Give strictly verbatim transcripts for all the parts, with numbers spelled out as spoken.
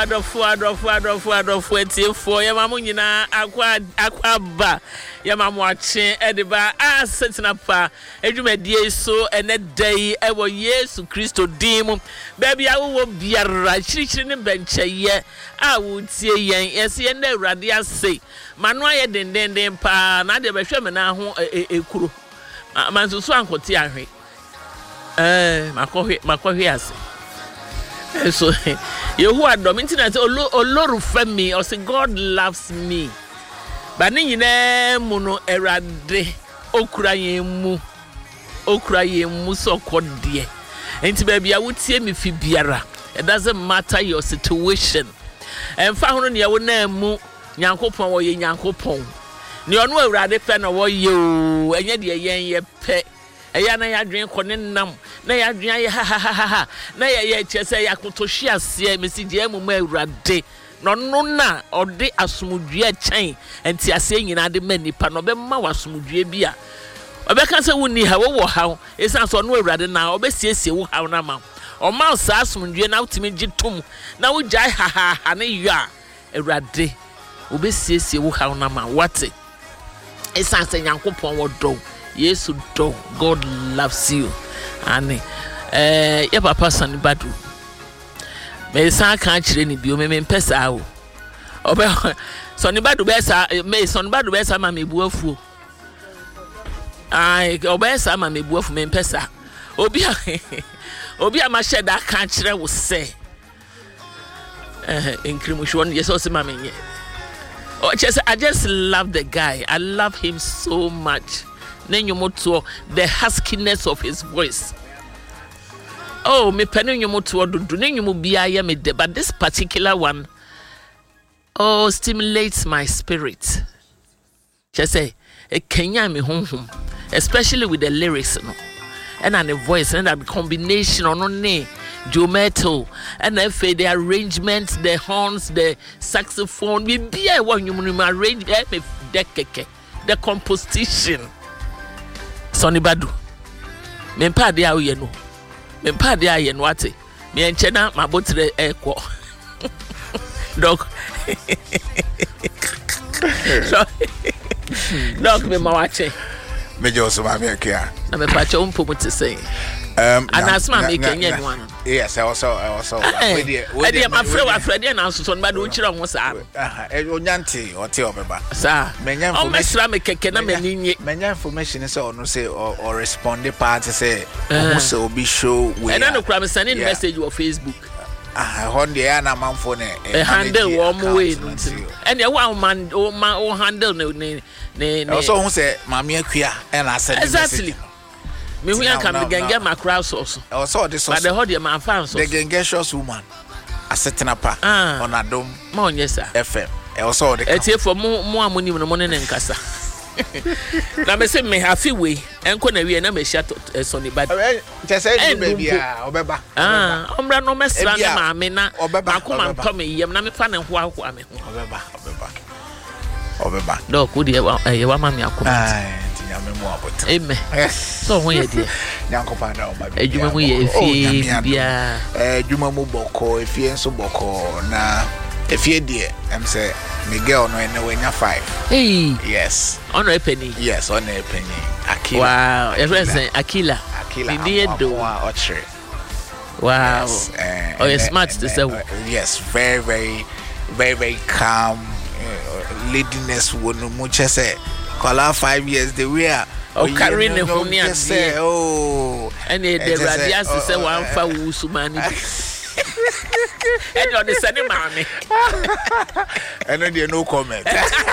adofo adofo adofo adofo etiefo ya mamu nyina akwa akwa ba ya mamu ache ediba asetina pa edwumadie so ene dai ewo Yesu Kristo dim baby awo biara chirichiri ne bencheye a wotie yen yesi yen na Awurade ase manu aye dendenden pa na de behwe me na ho ekuro mansusu ankote ahwe eh makohwe makohwe ase so you are dominant oloru femi or say God loves me but ni nyina mu no Awurade okura yen mu okura yen mu so kodie enti ba bia wotie me fi biara it doesn't matter your situation en fa hono ne wo na mu nyankopon wo ye nyankopon ne ono Awurade pe na wo ye o enye de yen ye pe eya na ya dwen ko ne nam na ya dwen aye ha ha ha ha na ya ya chese ya kotohwe ase mesije amuma Awurade no no na ode asomdue chen enti ase nyina de manipa no be ma wasomdue bia obeka se woni ha wo wo ha esan so no Awurade na obesiesie wo ha na ma o ma sa asomdue na utimi gitum na wo jai ha ha ha ne yua Awurade obesiesie wo ha na ma wate esan se nyankopon wo do Yesu do God loves you and eh ya papa Sonny Badu me san kan kire ni bio me me pesa o obe Sonny Badu be sa me Sonny Badu be sa ma me buafu ai obe sa ma me buafu me pesa obi obi a ma sheda kan kire wo se eh enkrimushwon yes o se ma me nye oh just I just love the guy. I love him so much. The huskiness of his voice. Oh, me penny yomoto do nyumu biya me de, but this particular one oh stimulates my spirit. Just say a Kenya me home home, especially with the lyrics, no, and and the voice and that combination on one Joe Metal and if the arrangement, the horns, the saxophone, we be a one you arrange the composition. Sonny Badu. Me mpa de aye no. Me mpa de aye no ate. Me enche na mabotire ekwo. Dog. Dog me mawache. Me joso ma me akia. Na me pa cho mpo mute say. Um anasma me Kenya no ano. Yes, I also I also we dey we dey my friend wa friend dey na so Sonny Badu chira ho sa. Aha, e onyanti o te obeba. Sa. Menya information. O mesra me keke na mani nye. Menya information say ono say or respond part say o say obi show we. E na no kura me send message on Facebook. Ah, hon dey na manfo ne. E handle wo mo we no. And e wa man o man o handle ne ne ne. Also who say mama akua e na send message. Exactly. Me who can be genge macra sauce. Also this but the hot man fan so. The genge shows woman. Asetina pa on Adom. Mo yes sir. F M. E also the. Etie for mo mo amoni no mo ne nkasa. Na me say me happy way enko na wie na me sha Sonny Badu. Je say you baby ah obeba. Ah, ombra no mesra ne ma me na akoma nto me yem na me fa ne ho aho ame ho. Obeba, obeba. Obeba. Do ko de e wa ma me akoma. Amen. So when you dey, nyankopa na o ma bi. Ejuma mu ye efie bia. Eh ejuma mu boko, efie nso boko na efie die. Em say Miguel no ene wenya five. Hey. Yes. Ono e penny. Yes, ono e penny. Akila. Wow, everyone say Akila. Akila. Did do. Wow. Yes. Uh, oh, you're smart to say. Uh, yes, very, very, very, very calm. Uh, ladiness wonu much say. Call five years the way oh carrying the honey and say oh and the radius say one fa wusumani and on the same mommy and then no comment.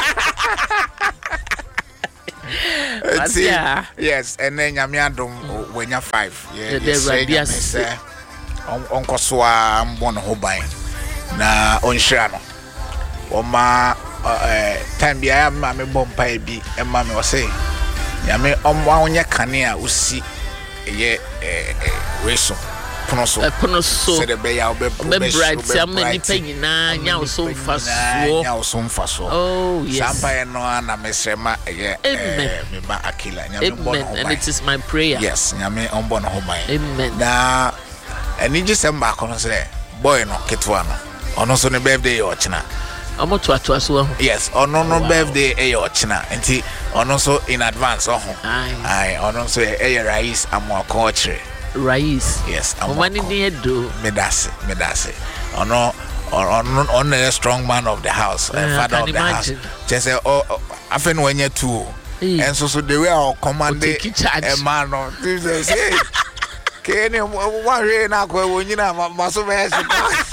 See, yes, and then Yamiadum when you're five. Yeah, the radius on Koswa Mbon Hobine na on Shano Oma. Uh, time bi am ma me bompa bi e ma me o say ya me omwa onye kanea usi ye eh reso pono so pono so se de be ya obe bright sam ni panyina nya so mfaso nya so mfaso oh yes sampa ye no na me sema ye me ba Akila nya me bon ho and it is my prayer yes nya me on bon ho ban amen na eni gisem ba kono se boy no ketwa no ono so ne birthday o china omo to ato aso ho yes ono no birthday e o china enti ono so in advance ho ai ono so e rice amwako chire rice yes amwako mani dey do medase medase ono on on a strong man of the house uh, father of the imagine. House just say oh afen wenye two and so so the way our command a man no this say can you one way na ko wonyina maso be se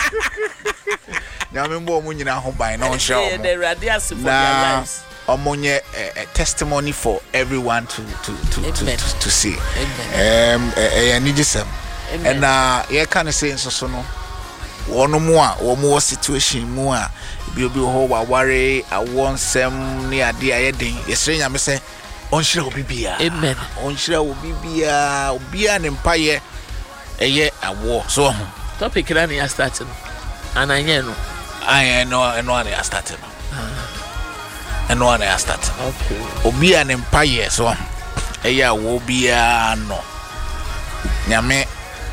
nyame mbo munyina ho ban no show the radius for their lives omonye a testimony for everyone to to to to, to, to see um eh nigisem and uh ye can say so so no one more or more situation more be obi ho wa ware awonsem ne ade ayedin yesrenya me se onhire obi bia amen onhire obi bia obi a ne mpaye eye awo so topic na ya start no ananye no aye no no na ya start no eno na ya start okay obi a ne mpaye so eye awo bia no nyame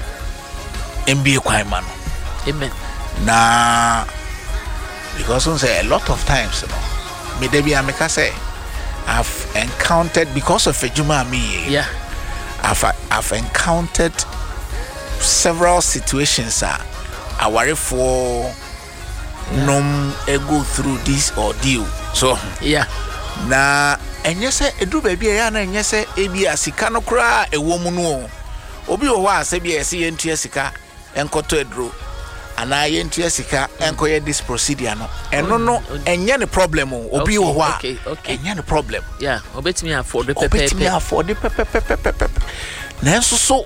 mbie kwan ma no amen na because on say a lot of times you know me dey be ameka say I've encountered because of ejuma me yeah I've I've encountered several situations ah uh, aware for yeah. nom e go through this ordeal so yeah na enye say edu ba bia ya na enye say ebi asika no kra ewo mu no obi wo wa say bia ese yentua sika enkoto edro ana yentua sika enkoye this procedure no eno no enye ne problem obi wo wa enye ne problem yeah obetimi afford the pepe obetimi afford the pepe pepe pepe na so so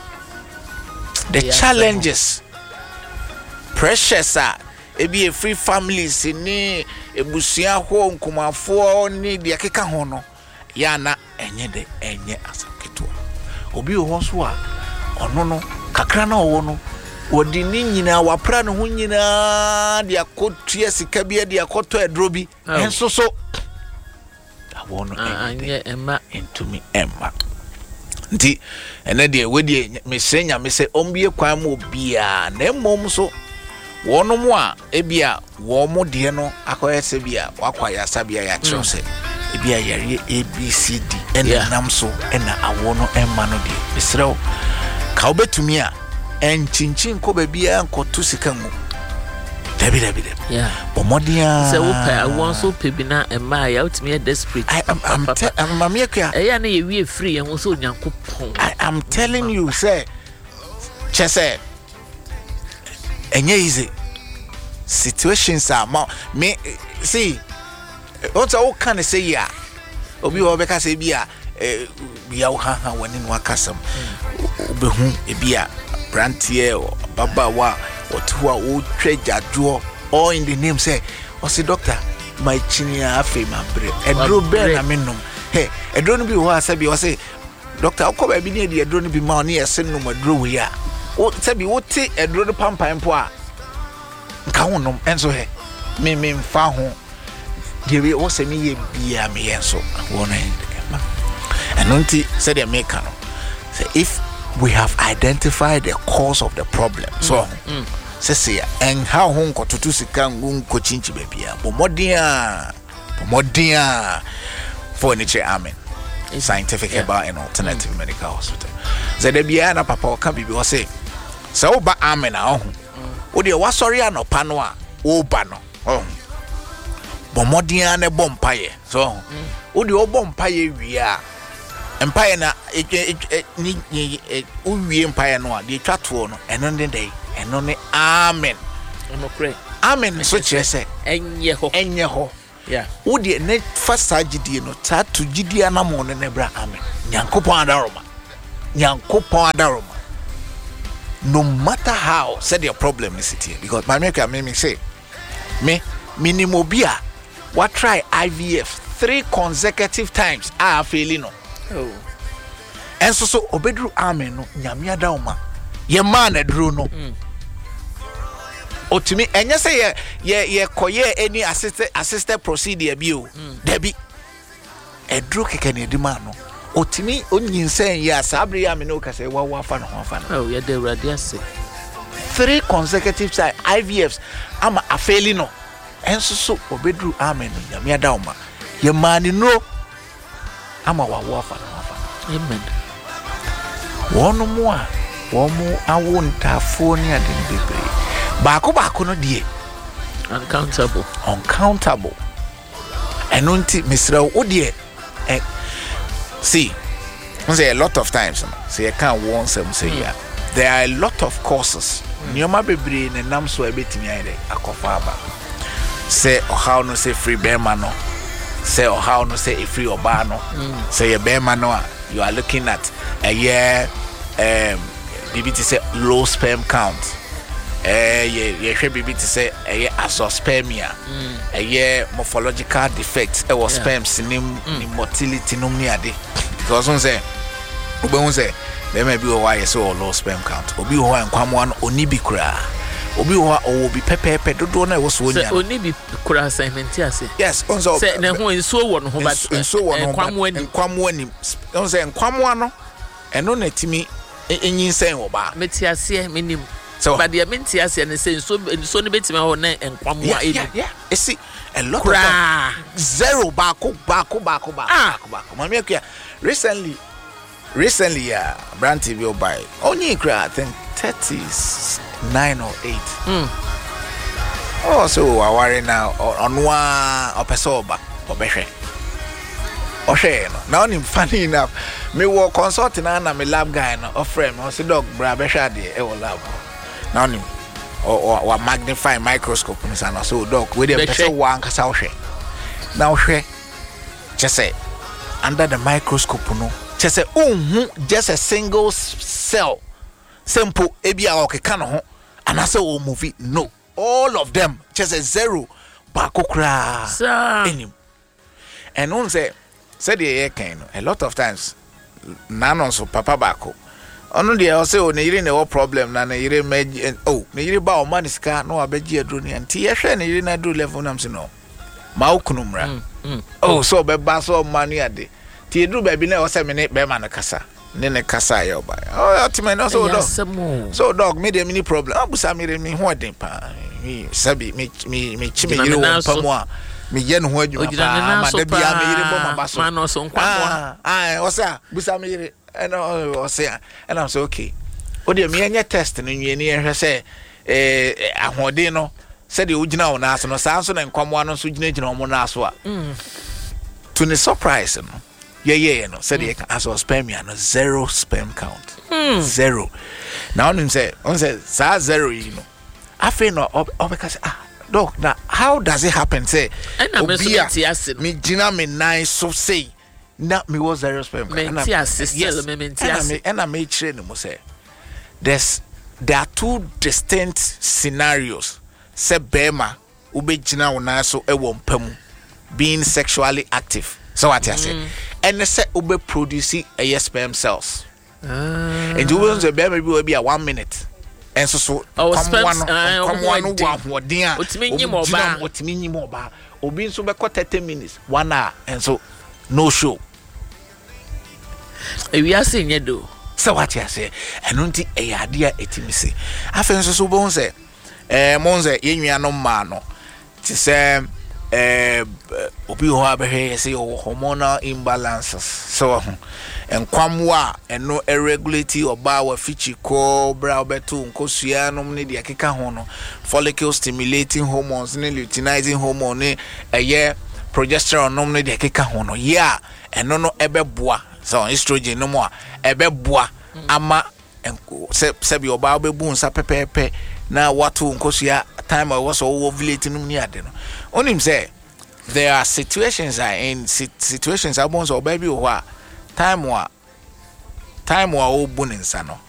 the yeah, challenges pressures are ebi a free families ni ebusia ho nkomafo ni de akeka ho no ya na enye de enye asaketo obi wo so a ono no kakra na owo no wodi ni nyina wapra no ho nyina de akotua sika bia de akoto edrobi enso so awo no enye ema entumi emma nti ene de wedi mesenya me se ombie kwan mo bia na emom so wono mo a ebia wo mo de no akoyese bia wakwaya sabia ya chose ebia yare A B C D ena nam so ena awo no emma no de mesrew ka obetumi a enchinchin ko bia nkoto sika mu dabi dabi dabi yeah pomodia se wo pa won so pe bi na emma ya utimi desperate I am I'm I'm mamia e ya na ye wie free ye ho so nyankopon I am telling you say chese enye easy situations are me see what I can say ya obi wo be ka say bia eh bia wo ha ha wani no akasam obehu e bia brantie baba wa otuwa o twejadwo all in the name say o say doctor my chinia afi mabre edro be na menom he edro no bi wo asabi o say doctor akọ ba bi ne de edro no bi ma oni ese no madro we ya o sabi wo te edro no pampan po a nka wonom enso he me me mfa ho de we o se me ye bia me yenso wona ema enonti say de make no say if we have identified the cause of the problem so mm. say say and how hon ko tutu sika ngun ko chinchi bebia bomodia bomodia for nature amen scientific yeah. about an alternative mm. medical hospital say de bia na papa o ka bibi o say say o ba amen a ho o de wa sorry anopa no a o ba no oh bomodia na bompaye so o de o bompaye wi a empire na ni uwie empire no a de twato no eno ne dey eno ne amen no pray amen so kire se enye ho enye ho yeah wo de ne fasa gidie no tatu gidie anamo ne ne bra amen nyankopon adaroma nyankopon adaroma no matter how said your problem is it here because my make me say me minimobia what try I V F three consecutive times I failing no oh and so so obedru amen no nyame adaoma ye man edru no mm. otimi enye say ye ye ye koye any assisted assisted procedure bi o mm. debi edru keke ne di man no otimi onyinsen ye asabre ya me no ka say wa wa fa no fa no oh ye de urade ase three consecutive times I V Fs ama afeli no enso so obedru amen no nyame ada oma ye mani no ama wawo afa no afa amen wono mo a wo mo awo ntafo ni ade bebre baako baako no die uncountable uncountable eno nti misra wo die eh, see say a lot of times say I can't want some say yeah there are a lot of courses nyoma bebre na nam so ebetimi ayede akofa aba say o how no say free bema no say o how no say free oba no say a bema no you are looking at a year um B B T say low sperm count eh ye ye hwe B B T say a azoospermia a year morphological defects e was sperm sinim motility no ni ade because on say obi say there may be why so low sperm count obi ho ankwamo an oni bi kura obi ho o bi pepepe dodo na wo so onya oni bi kura assignment ase yes on so say na ho enso wo no ho ba enso wo no enkwamo ani enkwamo ani on say enkwamo ano eno na timi enyin sen wo ba meti ase menim so but the meti ase ne say enso enso ne betimi ho na enkwamo ani yeah yeah you see a lot of time zero bako bako bako bako bako mama akua recently recently yeah brand T V will buy only cry I think thirty-nine or eight mm. Oh so I worry now on one opesoba obehwe ohwe no now him funny enough me wo consulting na me lab guy no offer me say dog bra behwe de e wo lab now him or or magnify microscope no say no so dog we dey person one kasa ohwe now ohwe just say under the microscope no just say oh just a single cell simple ebia okeka no ho anase o movie no all of them just a zero bakokra enim and on say said the can a lot of times none so papa bako onu dey say o ne yire ne wo problem na ne yire oh ne yire ba o maniska no abeji adro ne anti ye hwe ne yire na do level nam se no ma okunumra oh so be ba so manu ade ti edru ba bi na o se me ne be ma na kasa ne ne kasa ya oba oh ultimate no so dog so dog me dey mini problem abusa me re me ho den pa me sabi me me me chi me yire wo pa mo a me ye no ho adwuma pa ma da bia me yire bo ma ba so ma no so nkwamo ah o se busa me yire and o se and I'm so okay o dey me enye test no nwie ni ehwe se eh ahode no se de ogina wo na so no sa so na nkwamo no so gina gina wo na so a to the surprise no yeah yeah no said mm. as was sperm no zero sperm count mm. zero now on him say on say sa zero you know I feel no because ah dog now how does it happen say obia me gina me nice so say na me was zero sperm count and I and I made sure no say there's there are two distinct scenarios say bema ube gina wona so e wo mpamu being sexually active so what I say and say ube producing a sperm cells and you will say baby will be a one minute and so so come one come one one dia otimi nyimo ba otimi nyimo ba obi so be ko thirty minutes one hour and so no show e wi ase nye do so what I say and unti e ade a etimi se afen so so bon say eh monze yenwia no ma no ti say eh obi ho abehwe say hormonal imbalances so enkwamwa eno irregularity oba wa fichi ko bra obeto nkosua no ne de akeka ho no follicle stimulating hormones ne luteinizing hormone ne eye progesterone no ne de akeka ho no yeah eno no ebeboa so estrogen no mo a ebeboa ama se se bi oba obebu nsa pepepe na watu nkosua time I was ovulating no ni ade no onim say there are situations are in situations I want so baby wa time wa time wa obu nsa no